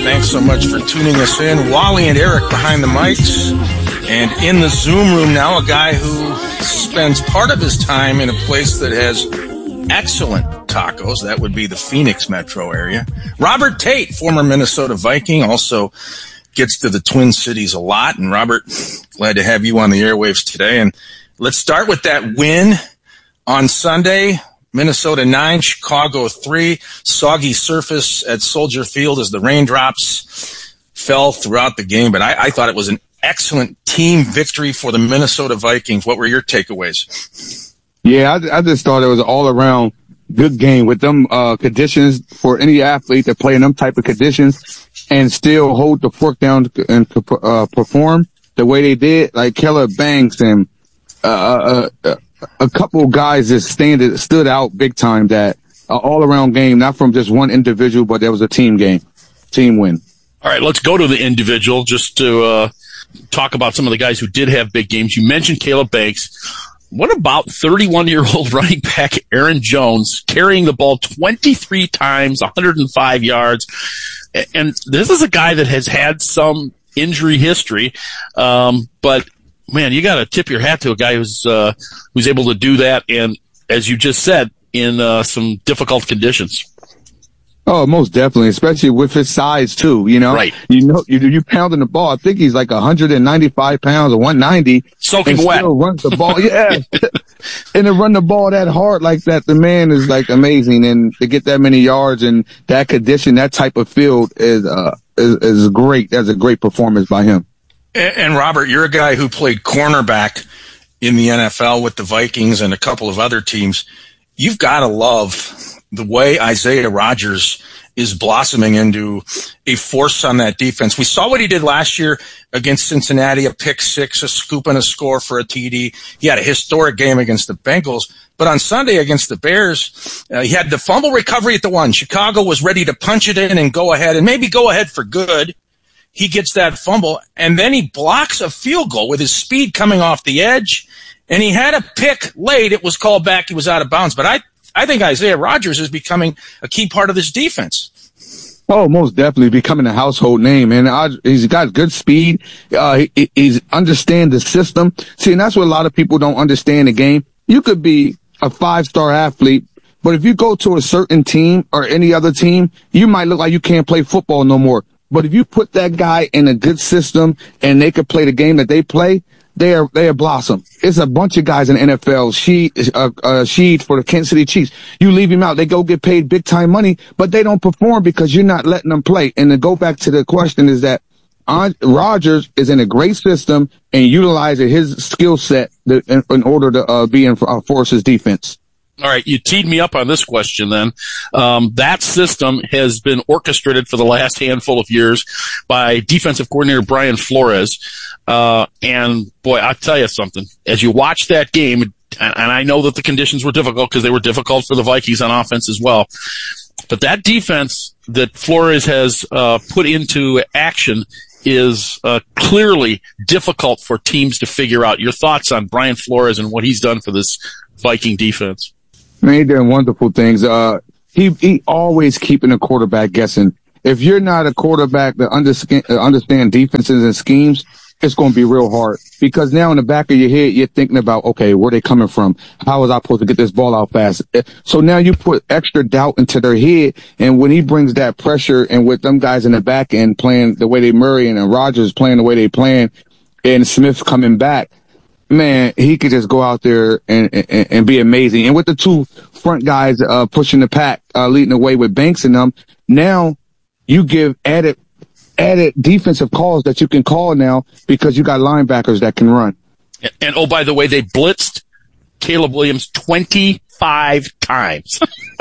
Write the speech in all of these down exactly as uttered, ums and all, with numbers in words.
Thanks so much for tuning us in. Wally and Eric behind the mics. And in the Zoom room now, a guy who spends part of his time in a place that has excellent tacos. That would be the Phoenix metro area. Robert Tate, former Minnesota Viking, also gets to the Twin Cities a lot. And Robert, glad to have you on the airwaves today. And let's start with that win on Sunday. Minnesota nine, Chicago three. Soggy surface at Soldier Field as the raindrops fell throughout the game. But I, I thought it was an excellent team victory for the Minnesota Vikings. What were your takeaways? Yeah, I, I just thought it was an all-around good game with them uh conditions for any athlete to play in them type of conditions and still hold the fork down and uh, perform the way they did. Like Caleb Banks and uh, uh, uh a couple of guys that stand, stood out big time, that uh, all-around game, not from just one individual, but there was a team game, team win. All right, let's go to the individual just to uh, talk about some of the guys who did have big games. You mentioned Caleb Banks. What about thirty-one-year-old running back Aaron Jones carrying the ball twenty-three times, one hundred five yards? And this is a guy that has had some injury history, um, but man, you got to tip your hat to a guy who's uh, who's able to do that, and as you just said, in uh, some difficult conditions. Oh, most definitely, especially with his size too. You know, right? You know, you you pounding the ball. I think he's like one hundred ninety-five pounds or one ninety, soaking and wet. Still runs the ball, yeah. And to run the ball that hard like that, the man is like amazing. And to get that many yards and that condition, that type of field is uh is, is great. That's a great performance by him. And Robert, you're a guy who played cornerback in the N F L with the Vikings and a couple of other teams. You've got to love the way Isaiah Rodgers is blossoming into a force on that defense. We saw what he did last year against Cincinnati, a pick six, a scoop and a score for a T D. He had a historic game against the Bengals. But on Sunday against the Bears, uh, he had the fumble recovery at the one. Chicago was ready to punch it in and go ahead, and maybe go ahead for good. He gets that fumble, and then he blocks a field goal with his speed coming off the edge, and he had a pick late. It was called back. He was out of bounds. But I, I think Isaiah Rodgers is becoming a key part of this defense. Oh, most definitely becoming a household name, and I, he's got good speed. Uh, he, he's understand the system. See, and that's what a lot of people don't understand the game. You could be a five-star athlete, but if you go to a certain team or any other team, you might look like you can't play football no more. But if you put that guy in a good system and they could play the game that they play, they are, they are blossom. It's a bunch of guys in the N F L. She, uh, uh, Sheed for the Kansas City Chiefs. You leave him out, they go get paid big time money, but they don't perform because you're not letting them play. And to go back to the question is that uh, Rodgers is in a great system and utilizing his skill set in, in order to uh, be in uh, Force's defense. All right, you teed me up on this question then. Um, that system has been orchestrated for the last handful of years by defensive coordinator Brian Flores. Uh, and boy, I'll tell you something. As you watch that game, and, and I know that the conditions were difficult because they were difficult for the Vikings on offense as well, but that defense that Flores has uh, put into action is uh, clearly difficult for teams to figure out. Your thoughts on Brian Flores and what he's done for this Viking defense? Man, he's doing wonderful things. Uh, he, he always keeping a quarterback guessing. If you're not a quarterback that understand, understand defenses and schemes, it's going to be real hard because now in the back of your head, you're thinking about, okay, where they coming from? How was I supposed to get this ball out fast? So now you put extra doubt into their head. And when he brings that pressure and with them guys in the back end playing the way they Murray and Rodgers playing the way they playing and Smith coming back, man, he could just go out there and, and, and be amazing. And with the two front guys, uh, pushing the pack, uh, leading the way with Banks and them, now you give added, added defensive calls that you can call now because you got linebackers that can run. And, and oh, by the way, they blitzed Caleb Williams twenty-five times.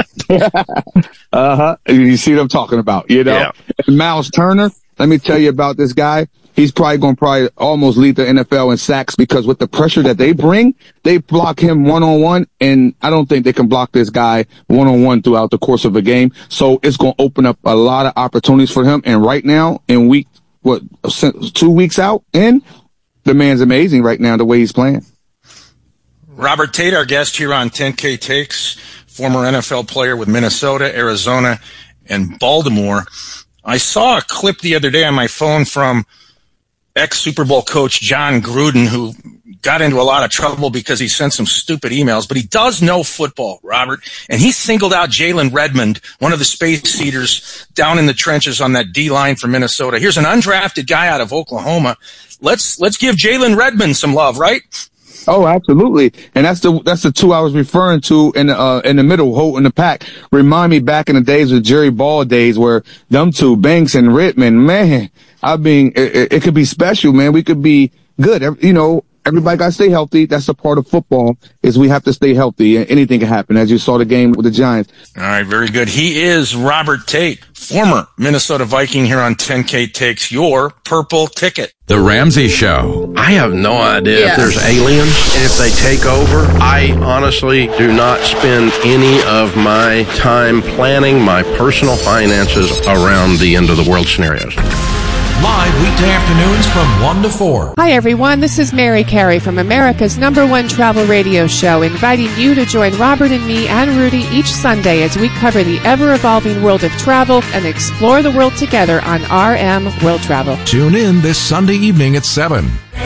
uh-huh. You see what I'm talking about, you know? Yeah. And Miles Turner, let me tell you about this guy. He's probably going to probably almost lead the N F L in sacks because with the pressure that they bring, they block him one-on-one, and I don't think they can block this guy one-on-one throughout the course of a game. So it's going to open up a lot of opportunities for him. And right now, in week, what, two weeks out in, the man's amazing right now, the way he's playing. Robert Tate, our guest here on ten K Takes, former N F L player with Minnesota, Arizona, and Baltimore. I saw a clip the other day on my phone from ex-Super Bowl coach John Gruden, who got into a lot of trouble because he sent some stupid emails, but he does know football, Robert, and he singled out Jalen Redmond, one of the space heaters down in the trenches on that D-line for Minnesota. Here's an undrafted guy out of Oklahoma. Let's let's give Jalen Redmond some love, right? Oh, absolutely. And that's the that's the two I was referring to in the, uh, in the middle, holding the pack. Remind me back in the days of Jerry Ball days where them two, Banks and Redmond, man, I mean, it, it could be special, man. We could be good. You know, everybody got to stay healthy. That's a part of football, is we have to stay healthy. Anything can happen, as you saw the game with the Giants. All right, very good. He is Robert Tate, former Minnesota Viking, here on ten K Takes Your Purple Ticket. The Ramsey Show. I have no idea yeah. if there's aliens and if they take over. I honestly do not spend any of my time planning my personal finances around the end of the world scenarios. Live weekday afternoons from one to four. Hi, everyone. This is Mary Carey from America's number one travel radio show, inviting you to join Robert and me and Rudy each Sunday as we cover the ever-evolving world of travel and explore the world together on R M World Travel. Tune in this Sunday evening at seven.